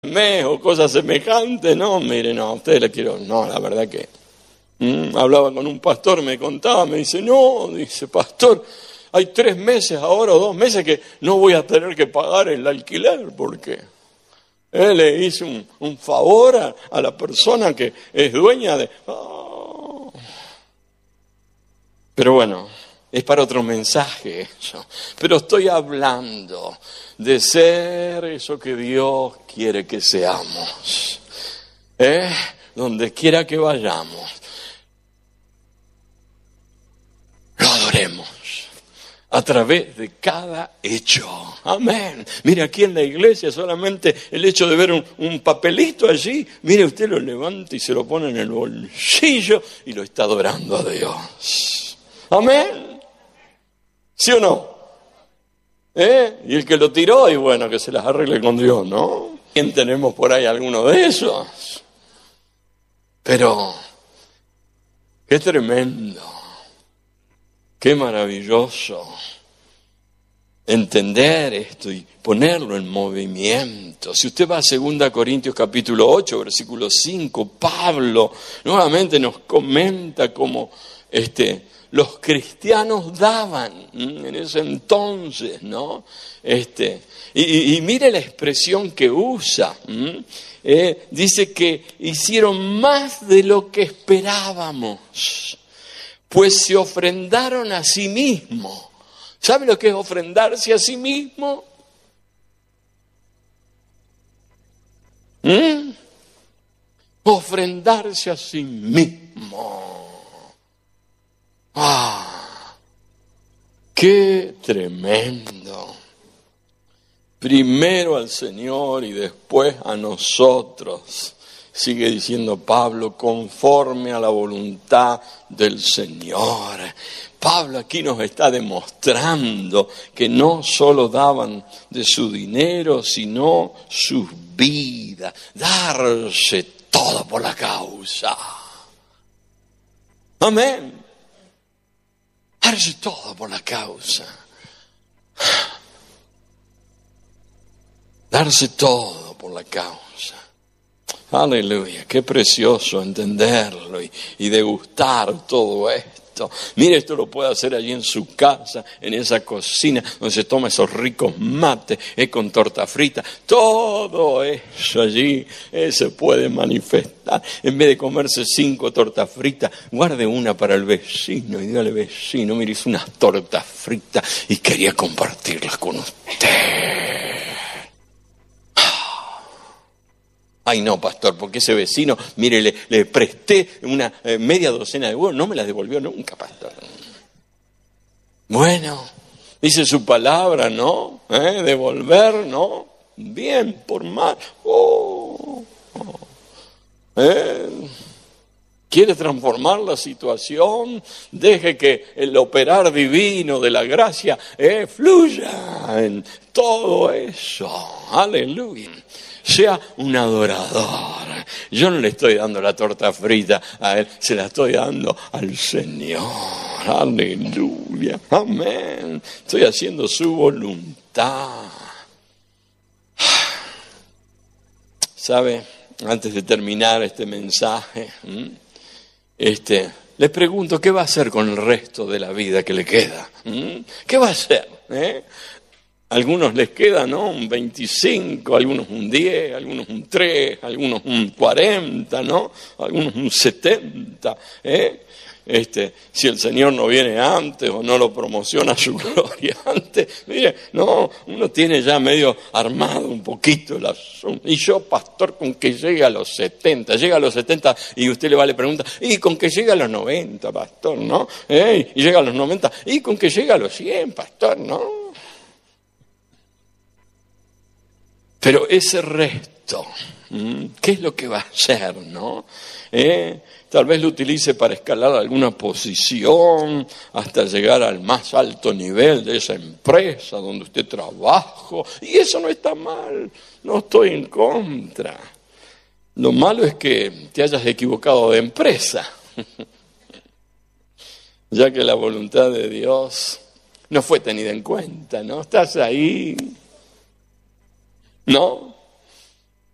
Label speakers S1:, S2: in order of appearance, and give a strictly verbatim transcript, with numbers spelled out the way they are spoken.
S1: mes o cosas semejantes, no, mire, no, a ustedes les quiero, no, la verdad que, mm, hablaba con un pastor, me contaba, me dice, no, dice, pastor, hay tres meses ahora o dos meses que no voy a tener que pagar el alquiler, porque él le hizo un, un favor a, a la persona que es dueña de... Oh. Pero bueno, es para otro mensaje eso. Pero estoy hablando de ser eso que Dios quiere que seamos. ¿Eh? Donde quiera que vayamos, lo adoremos a través de cada hecho. Amén. Mire, aquí en la iglesia solamente el hecho de ver un, un papelito allí, mire, usted lo levanta y se lo pone en el bolsillo y lo está adorando a Dios. Amén. ¿Sí o no? ¿Eh? Y el que lo tiró, y bueno, que se las arregle con Dios, ¿no? ¿Quién tenemos por ahí alguno de esos? Pero, qué tremendo, qué maravilloso entender esto y ponerlo en movimiento. Si usted va a segunda Corintios capítulo ocho, versículo cinco, Pablo nuevamente nos comenta cómo este, los cristianos daban en ese entonces, ¿no? Este, y, y mire la expresión que usa. Eh, dice que hicieron más de lo que esperábamos, pues se ofrendaron a sí mismos. ¿Sabe lo que es ofrendarse a sí mismo? ¿Mm? Ofrendarse a sí mismo. ¡Ah! ¡Qué tremendo! Primero al Señor y después a nosotros. Sigue diciendo Pablo, conforme a la voluntad del Señor. Pablo aquí nos está demostrando que no solo daban de su dinero, sino sus vidas. Darse todo por la causa. Amén. Darse todo por la causa. Darse todo por la causa. Aleluya, qué precioso entenderlo y, y degustar todo esto. Mire, esto lo puede hacer allí en su casa, en esa cocina, donde se toma esos ricos mates, eh, con torta frita. Todo eso allí eh, se puede manifestar. En vez de comerse cinco tortas fritas, guarde una para el vecino y dígale, vecino, mire, hice unas tortas fritas y quería compartirlas con usted. Ay, no, pastor, porque ese vecino, mire, le, le presté una eh, media docena de huevos, no me las devolvió nunca, pastor. Bueno, dice su palabra, ¿no? ¿Eh? Devolver, ¿no? Bien, por mal. Oh, oh. ¿Eh? ¿Quiere transformar la situación? Deje que el operar divino de la gracia eh, fluya en todo eso. Aleluya. Sea un adorador. Yo no le estoy dando la torta frita a él, se la estoy dando al Señor. Aleluya. Amén. Estoy haciendo su voluntad. ¿Sabe? Antes de terminar este mensaje, este, le pregunto, ¿qué va a hacer con el resto de la vida que le queda? ¿Qué va a hacer? ¿Eh? Algunos les queda, ¿no? Un veinticinco, algunos un diez, algunos un tres, algunos un cuarenta, ¿no? Algunos un setenta, ¿eh? Este, si el Señor no viene antes o no lo promociona a su gloria antes, mire, no, uno tiene ya medio armado un poquito el asunto. Y yo, pastor, con que llegue a los setenta, llega a los setenta y usted le va, le pregunta, y con que llegue a los noventa, pastor, ¿no? ¿Eh? Y llega a los noventa, y con que llegue a los cien, pastor, ¿no? Pero ese resto, ¿qué es lo que va a hacer, no? ¿Eh? Tal vez lo utilice para escalar alguna posición hasta llegar al más alto nivel de esa empresa donde usted trabaja. Y eso no está mal, no estoy en contra. Lo malo es que te hayas equivocado de empresa, ya que la voluntad de Dios no fue tenida en cuenta, ¿no? Estás ahí... ¿No?